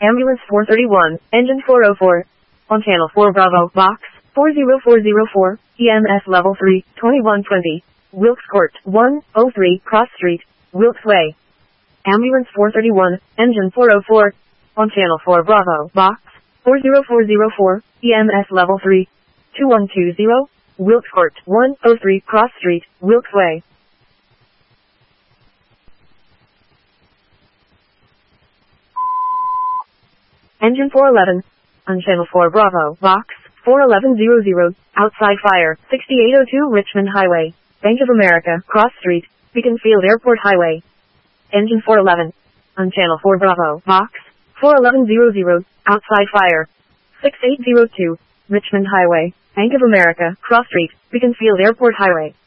Ambulance 431, Engine 404. On Channel 4 Bravo, Box 40404, EMS Level 3, 2120. Wilkes Court, 103, Cross Street, Wilkes Way. Ambulance 431, Engine 404. On Channel 4 Bravo, Box 40404, EMS Level 3, 2120. Wilkes Court, 103, Cross Street, Wilkes Way. Engine 411. On Channel 4 Bravo, Box 41100, outside fire, 6802 Richmond Highway, Bank of America, Cross Street, Beaconsfield Airport Highway. Engine 411. On Channel 4 Bravo, Box 41100, outside fire, 6802 Richmond Highway, Bank of America, Cross Street, Beaconsfield Airport Highway.